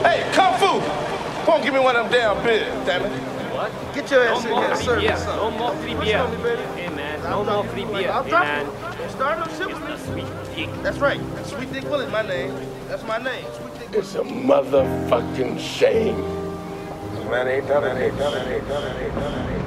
Hey, Kung Fu! Come on, give me one of them damn beers, damn it. What? Get your ass in here, sir. No more free beer. Hey, man. No more free beer. Hey, man. Start no shit with me. Mr. Sweet Dick. That's right. Sweet Dick Willie's my name. That's my name. Sweet Dick Willie. It's a motherfucking shame. Man, ain't done it.